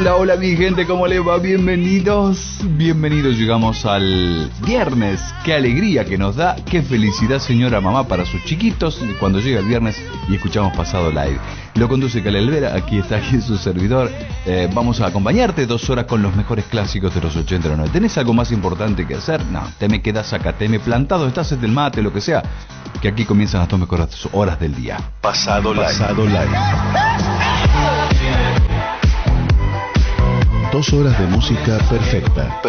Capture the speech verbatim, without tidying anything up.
Hola, hola mi gente, ¿cómo les va? Bienvenidos, bienvenidos, llegamos al viernes. Qué alegría que nos da, qué felicidad señora mamá para sus chiquitos cuando llega el viernes y escuchamos Pasado Live. Lo conduce Cale Alvera, aquí está aquí su servidor. Eh, vamos a acompañarte dos horas con los mejores clásicos de los ochenta y los noventa. ¿Tenés algo más importante que hacer? No, te me quedás acá, te me plantado, estás en el mate, lo que sea, que aquí comienzan las dos mejores horas del día. Pasado Live. Pasado Live. Dos horas de música perfecta.